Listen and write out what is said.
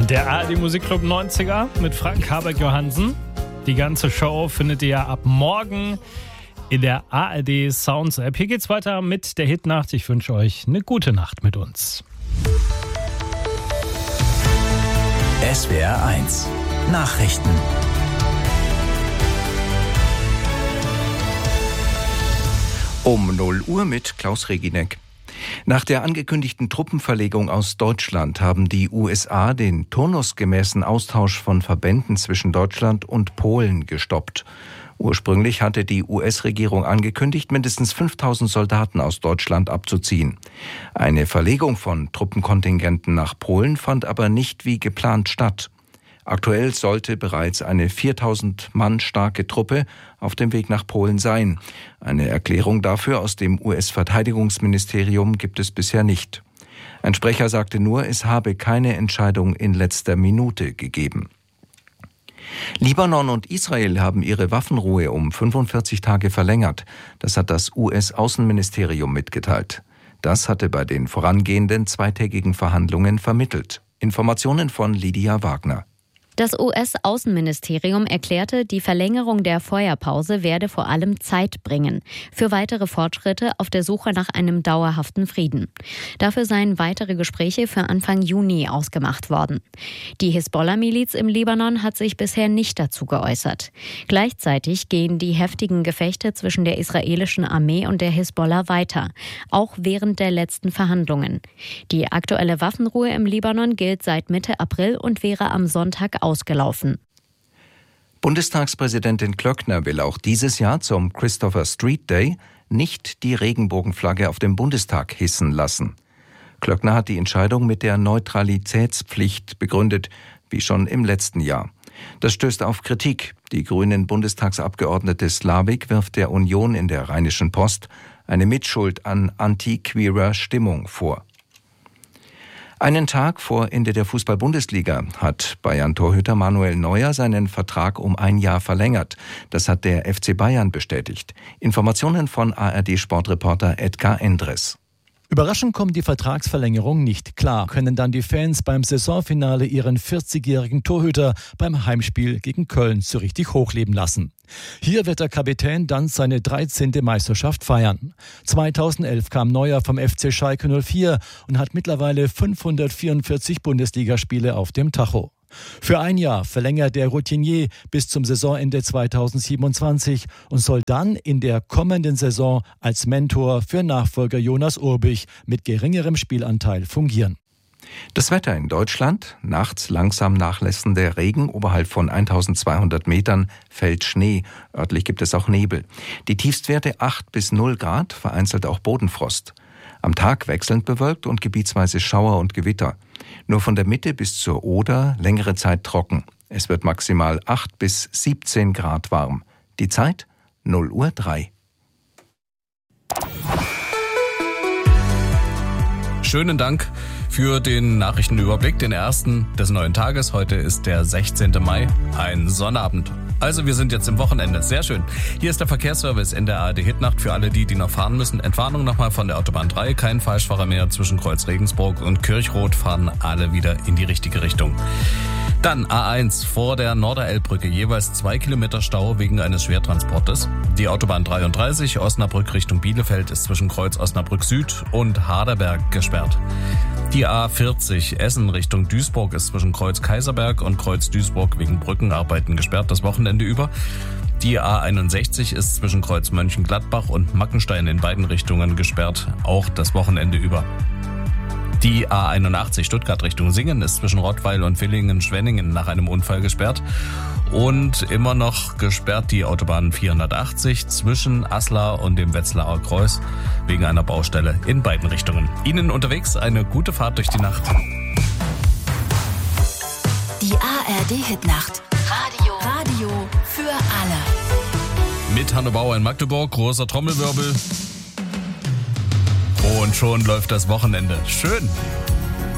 Der ARD Musikclub 90er mit Frank Habeck-Johansen. Die ganze Show findet ihr ab morgen in der ARD Sounds App. Hier geht's weiter mit der Hitnacht. Ich wünsche euch eine gute Nacht mit uns. SWR 1 Nachrichten. Um 0 Uhr mit Klaus Reginek. Nach der angekündigten Truppenverlegung aus Deutschland haben die USA den turnusgemäßen Austausch von Verbänden zwischen Deutschland und Polen gestoppt. Ursprünglich hatte die US-Regierung angekündigt, mindestens 5000 Soldaten aus Deutschland abzuziehen. Eine Verlegung von Truppenkontingenten nach Polen fand aber nicht wie geplant statt. Aktuell sollte bereits eine 4000 Mann starke Truppe auf dem Weg nach Polen sein. Eine Erklärung dafür aus dem US-Verteidigungsministerium gibt es bisher nicht. Ein Sprecher sagte nur, es habe keine Entscheidung in letzter Minute gegeben. Libanon und Israel haben ihre Waffenruhe um 45 Tage verlängert. Das hat das US-Außenministerium mitgeteilt. Das hatte bei den vorangehenden zweitägigen Verhandlungen vermittelt. Informationen von Lydia Wagner. Das US-Außenministerium erklärte, die Verlängerung der Feuerpause werde vor allem Zeit bringen für weitere Fortschritte auf der Suche nach einem dauerhaften Frieden. Dafür seien weitere Gespräche für Anfang Juni ausgemacht worden. Die Hisbollah-Miliz im Libanon hat sich bisher nicht dazu geäußert. Gleichzeitig gehen die heftigen Gefechte zwischen der israelischen Armee und der Hisbollah weiter, auch während der letzten Verhandlungen. Die aktuelle Waffenruhe im Libanon gilt seit Mitte April und wäre am Sonntag ausgelaufen. Bundestagspräsidentin Klöckner will auch dieses Jahr zum Christopher Street Day nicht die Regenbogenflagge auf dem Bundestag hissen lassen. Klöckner hat die Entscheidung mit der Neutralitätspflicht begründet, wie schon im letzten Jahr. Das stößt auf Kritik. Die grünen Bundestagsabgeordnete Slavik wirft der Union in der Rheinischen Post eine Mitschuld an anti-queerer Stimmung vor. Einen Tag vor Ende der Fußball-Bundesliga hat Bayern-Torhüter Manuel Neuer seinen Vertrag um 1 Jahr verlängert. Das hat der FC Bayern bestätigt. Informationen von ARD-Sportreporter Edgar Endres. Überraschend kommt die Vertragsverlängerung nicht klar. Können dann die Fans beim Saisonfinale ihren 40-jährigen Torhüter beim Heimspiel gegen Köln so richtig hochleben lassen. Hier wird der Kapitän dann seine 13. Meisterschaft feiern. 2011 kam Neuer vom FC Schalke 04 und hat mittlerweile 544 Bundesligaspiele auf dem Tacho. Für 1 Jahr verlängert der Routinier bis zum Saisonende 2027 und soll dann in der kommenden Saison als Mentor für Nachfolger Jonas Urbich mit geringerem Spielanteil fungieren. Das Wetter in Deutschland: nachts langsam nachlässender Regen, oberhalb von 1200 Metern fällt Schnee. Örtlich gibt es auch Nebel. Die Tiefstwerte 8 bis 0 Grad, vereinzelt auch Bodenfrost. Am Tag wechselnd bewölkt und gebietsweise Schauer und Gewitter. Nur von der Mitte bis zur Oder längere Zeit trocken. Es wird maximal 8 bis 17 Grad warm. Die Zeit 0:03 Uhr. Schönen Dank für den Nachrichtenüberblick, den ersten des neuen Tages. Heute ist der 16. Mai, ein Sonnabend. Also wir sind jetzt im Wochenende. Sehr schön. Hier ist der Verkehrsservice in der ARD Hitnacht für alle die noch fahren müssen. Entwarnung nochmal von der Autobahn 3. Kein Falschfahrer mehr zwischen Kreuz Regensburg und Kirchroth, fahren alle wieder in die richtige Richtung. Dann A1 vor der Norderelbbrücke, jeweils 2 Kilometer Stau wegen eines Schwertransportes. Die Autobahn 33 Osnabrück Richtung Bielefeld ist zwischen Kreuz Osnabrück Süd und Harderberg gesperrt. Die A40 Essen Richtung Duisburg ist zwischen Kreuz Kaiserberg und Kreuz Duisburg wegen Brückenarbeiten gesperrt das Wochenende über. Die A61 ist zwischen Kreuz Mönchengladbach und Mackenstein in beiden Richtungen gesperrt, auch das Wochenende über. Die A81 Stuttgart Richtung Singen ist zwischen Rottweil und Villingen-Schwenningen nach einem Unfall gesperrt. Und immer noch gesperrt die Autobahn 480 zwischen Aslar und dem Wetzlarer Kreuz wegen einer Baustelle in beiden Richtungen. Ihnen unterwegs eine gute Fahrt durch die Nacht. Die ARD Hitnacht. Radio für alle. Mit Hanno Bauer in Magdeburg, großer Trommelwirbel. Und schon läuft das Wochenende. Schön.